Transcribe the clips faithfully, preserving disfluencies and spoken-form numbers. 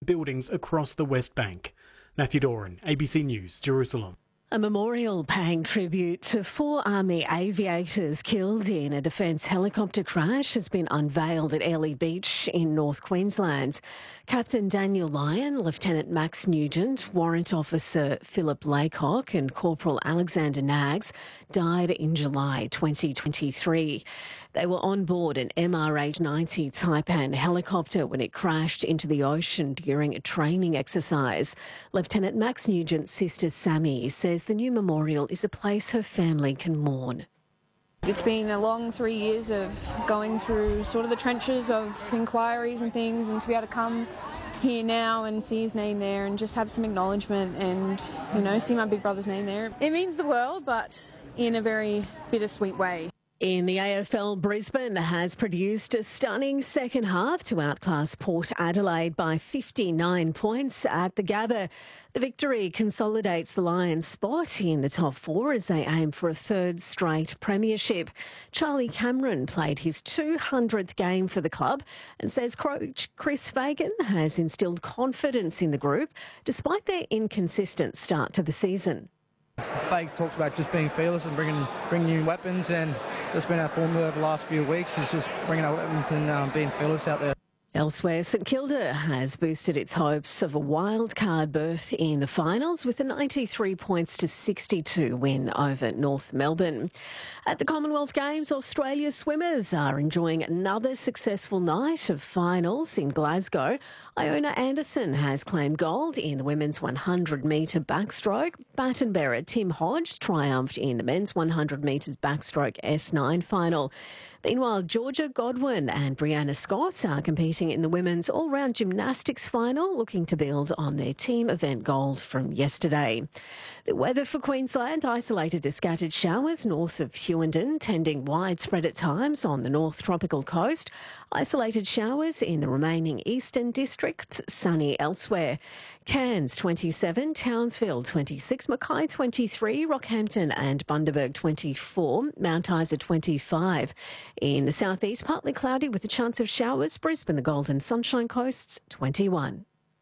buildings across the West Bank. Matthew Doran, A B C News, Jerusalem. A memorial paying tribute to four Army aviators killed in a Defence helicopter crash has been unveiled at Airlie Beach in North Queensland. Captain Daniel Lyon, Lieutenant Max Nugent, Warrant Officer Philip Laycock and Corporal Alexander Nags died in July twenty twenty-three. They were on board an M R eight ninety Taipan helicopter when it crashed into the ocean during a training exercise. Lieutenant Max Nugent's sister Sammy says the new memorial is a place her family can mourn. It's been a long three years of going through sort of the trenches of inquiries and things, and to be able to come here now and see his name there and just have some acknowledgement and, you know, see my big brother's name there. It means the world, but in a very bittersweet way. In the A F L, Brisbane has produced a stunning second half to outclass Port Adelaide by fifty-nine points at the Gabba. The victory consolidates the Lions' spot in the top four as they aim for a third straight premiership. Charlie Cameron played his two hundredth game for the club and says coach Chris Fagan has instilled confidence in the group despite their inconsistent start to the season. Fake talks about just being fearless and bringing bringing new weapons, and that's been our formula over the last few weeks, is just bringing our weapons and um, being fearless out there. Elsewhere, St Kilda has boosted its hopes of a wild card berth in the finals with a ninety-three points to sixty-two win over North Melbourne. At the Commonwealth Games, Australia swimmers are enjoying another successful night of finals in Glasgow. Iona Anderson has claimed gold in the women's one hundred metre backstroke. Baton bearer Tim Hodge triumphed in the men's one hundred metres backstroke S nine final. Meanwhile, Georgia Godwin and Brianna Scott are competing in the women's all-round gymnastics final, looking to build on their team event gold from yesterday. The weather for Queensland: isolated to scattered showers north of Hughenden, tending widespread at times on the North Tropical Coast. Isolated showers in the remaining eastern districts, sunny elsewhere. Cairns twenty-seven, Townsville twenty-six, Mackay twenty-three, Rockhampton and Bundaberg twenty-four, Mount Isa twenty-five. In the southeast, partly cloudy with a chance of showers. Brisbane, the Golden Sunshine Coasts, twenty-one.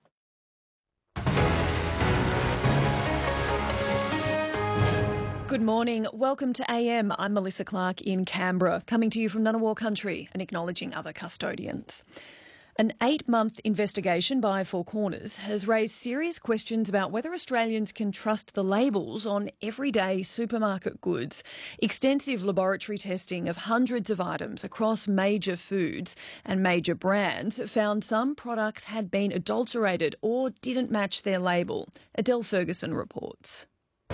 Good morning. Welcome to A M. I'm Melissa Clark in Canberra, coming to you from Ngunnawal Country and acknowledging other custodians. An eight-month investigation by Four Corners has raised serious questions about whether Australians can trust the labels on everyday supermarket goods. Extensive laboratory testing of hundreds of items across major foods and major brands found some products had been adulterated or didn't match their label. Adele Ferguson reports.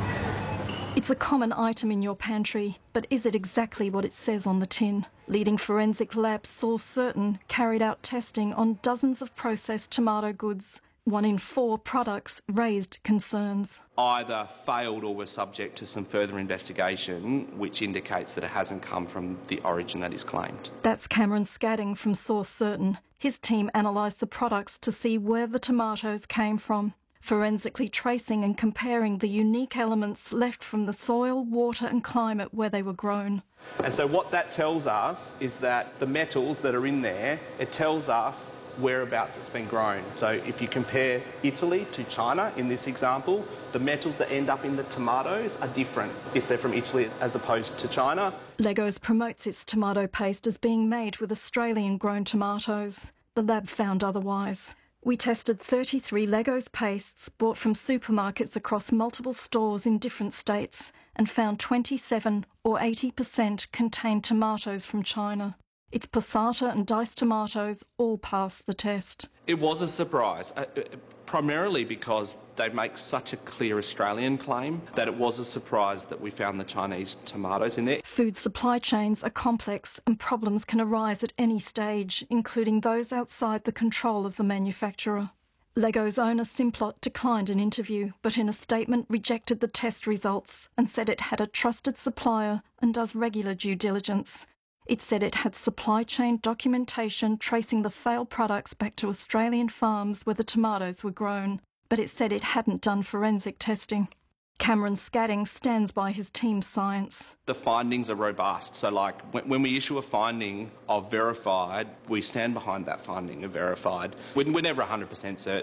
It's a common item in your pantry, but is it exactly what it says on the tin? Leading forensic lab Source Certain carried out testing on dozens of processed tomato goods. One in four products raised concerns. Either failed or were subject to some further investigation, which indicates that it hasn't come from the origin that is claimed. That's Cameron Scadding from Source Certain. His team analysed the products to see where the tomatoes came from, forensically tracing and comparing the unique elements left from the soil, water and climate where they were grown. And so what that tells us is that the metals that are in there, it tells us whereabouts it's been grown. So if you compare Italy to China in this example, the metals that end up in the tomatoes are different if they're from Italy as opposed to China. Legos promotes its tomato paste as being made with Australian-grown tomatoes. The lab found otherwise. We tested thirty-three Legos pastes bought from supermarkets across multiple stores in different states and found twenty-seven or eighty percent contained tomatoes from China. Its passata and diced tomatoes all passed the test. It was a surprise, uh, primarily because they make such a clear Australian claim that it was a surprise that we found the Chinese tomatoes in there. Food supply chains are complex and problems can arise at any stage, including those outside the control of the manufacturer. Lego's owner Simplot declined an interview, but in a statement rejected the test results and said it had a trusted supplier and does regular due diligence. It said it had supply chain documentation tracing the failed products back to Australian farms where the tomatoes were grown, but it said it hadn't done forensic testing. Cameron Scadding stands by his team's science. The findings are robust, so like when we issue a finding of verified, we stand behind that finding of verified. We're never one hundred percent certain.